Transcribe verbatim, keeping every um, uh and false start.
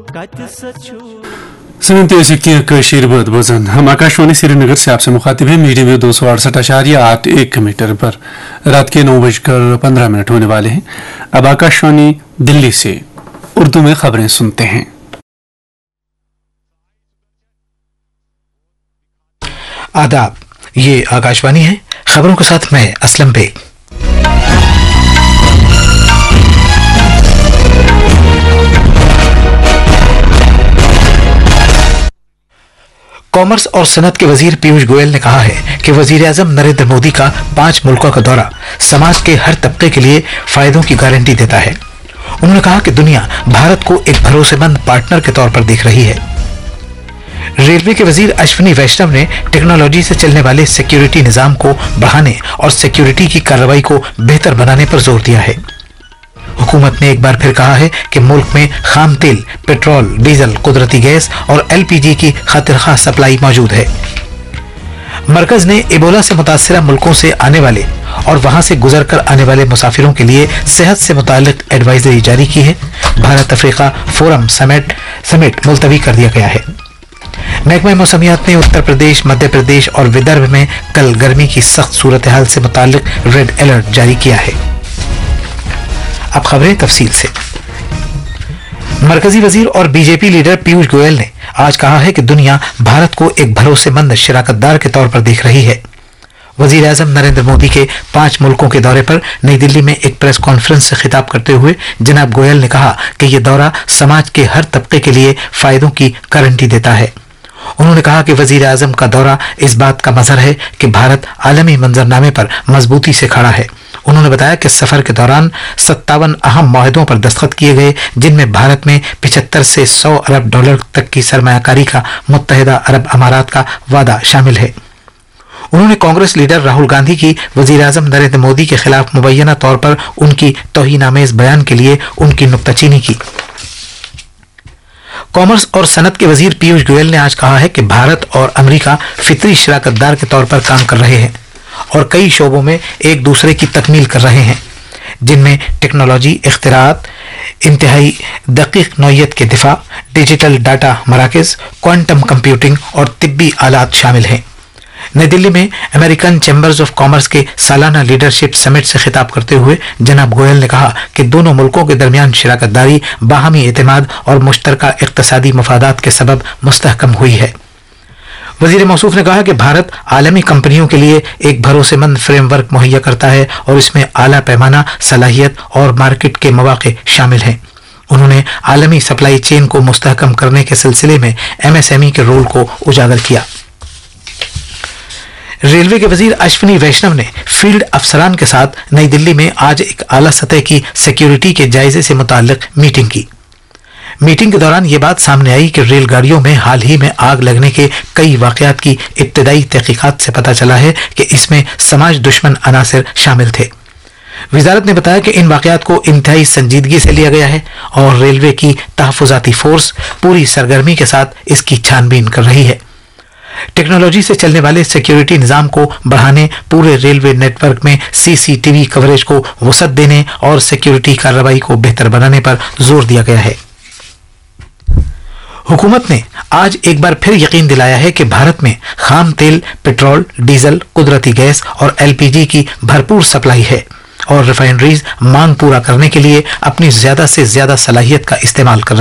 सुनते कशीर बात बोजन हम आकाशवाणी श्रीनगर से आपसे मुखातिब हैं। मीडियम वेव दो सौ अड़सठ अशारिया आठ एक मीटर पर रात के नौ बजकर पंद्रह मिनट होने वाले हैं। अब आकाशवाणी दिल्ली से उर्दू में खबरें सुनते हैं। आदाब, ये आकाशवाणी है। खबरों के साथ मैं असलम बेग। कॉमर्स और सनत के वजीर पीयूष गोयल ने कहा है कि वजीर आजम नरेंद्र मोदी का पांच मुल्कों का दौरा समाज के हर तबके के लिए फायदों की गारंटी देता है। उन्होंने कहा कि दुनिया भारत को एक भरोसेमंद पार्टनर के तौर पर देख रही है। रेलवे के वजीर अश्विनी वैष्णव ने टेक्नोलॉजी से चलने वाले सिक्योरिटी निजाम को बढ़ाने और सिक्योरिटी की कार्रवाई को बेहतर बनाने पर जोर दिया है। हुकूमत ने एक बार फिर कहा है कि मुल्क में खाम तेल, पेट्रोल, डीजल, कुदरती गैस और एलपीजी की खातिरखवाह सप्लाई मौजूद है। मरकज ने इबोला से मुतासरा मुल्कों से आने वाले और वहां से गुजर कर आने वाले मुसाफिरों के लिए सेहत से मुताल्लिक एडवाइजरी जारी की है। Bharat Africa forum summit summit मुलतवी कर दिया गया है। महकमा मौसमियात ने उत्तर प्रदेश, मध्य प्रदेश और विदर्भ में कल गर्मी की सख्त सूरत हाल से मुताल्लिक रेड अलर्ट जारी किया है। अब खबरें तफसील से। मरकजी वजीर और बीजेपी लीडर पीयूष गोयल ने आज कहा है कि दुनिया भारत को एक भरोसेमंद शराकतदार के तौर पर देख रही है। वजीर आजम नरेंद्र मोदी के पांच मुल्कों के दौरे पर नई दिल्ली में एक प्रेस कॉन्फ्रेंस से खिताब करते हुए जनाब गोयल ने कहा कि यह दौरा समाज के हर तबके के लिए फायदों की गारंटी देता है। उन्होंने कहा कि वजीर आजम का दौरा इस बात का मजहर है कि भारत आलमी मंजरनामे पर मजबूती से खड़ा है। उन्होंने बताया कि सफर के दौरान सत्तावन अहम माहिदों पर दस्तखत किए गए, जिनमें भारत में पिछहत्तर से सौ अरब डॉलर तक की सरमायाकारी का मुत्तहिदा अरब अमारात का वादा शामिल है। उन्होंने कांग्रेस लीडर राहुल गांधी की वजीर आजम नरेंद्र मोदी के खिलाफ मुबैना तौर पर उनकी तौहीनामेज बयान के लिए उनकी नुक्ताचीनी की। कॉमर्स और सनत के वजीर पीयूष गोयल ने आज कहा है कि भारत और अमेरिका फितरी शराकतदार के तौर पर काम कर रहे हैं और कई शोबों में एक दूसरे की तकमील कर रहे हैं, जिनमें टेक्नोलॉजी, इख्तिरात, इंतहाई दकीक नौयत के दिफा, डिजिटल डाटा मराकज, क्वांटम कंप्यूटिंग और तिब्बी आलात शामिल हैं। नई दिल्ली में अमेरिकन चैम्बर्स ऑफ कॉमर्स के सालाना लीडरशिप समिट से खिताब करते हुए जनाब गोयल ने कहा कि दोनों मुल्कों के दरमियान शराकतदारी बाहमी एतमाद और मुश्तरका इक्तसादी मफादात के सबब मुस्तहकम हुई है। वजीर मौसूफ ने कहा कि भारत आलमी कंपनियों के लिए एक भरोसेमंद फ्रेमवर्क मुहैया करता है और इसमें आला पैमाना सलाहियत और मार्केट के मौके शामिल हैं। उन्होंने आलमी सप्लाई चेन को मुस्तहकम करने के सिलसिले में एमएसएमई के रोल को उजागर किया। रेलवे के वजीर अश्विनी वैष्णव ने फील्ड अफसरान के साथ नई दिल्ली में आज एक आला सतह की सिक्योरिटी के जायजे से मुताल्लिक मीटिंग की। मीटिंग के दौरान ये बात सामने आई कि रेलगाड़ियों में हाल ही में आग लगने के कई वाकयात की इब्तदाई तहकीकात से पता चला है कि इसमें समाज दुश्मन अनासिर शामिल थे। वजारत ने बताया कि इन वाकयात को इंतहाई संजीदगी से लिया गया है और रेलवे की तहफुजाती फोर्स पूरी सरगर्मी के साथ इसकी छानबीन कर रही है। टेक्नोलॉजी से चलने वाले सिक्योरिटी निजाम को बढ़ाने, पूरे रेलवे नेटवर्क में सीसीटीवी कवरेज को वसअत देने और सिक्योरिटी कार्रवाई को बेहतर बनाने पर जोर दिया गया है। हुकूमत ने आज एक बार फिर यकीन दिलाया है कि भारत में खाम तेल, पेट्रोल, डीजल, कुदरती गैस और एलपीजी की भरपूर सप्लाई है और रिफाइनरीज मांग पूरा करने के लिए अपनी ज्यादा से ज्यादा सलाहियत का इस्तेमाल कर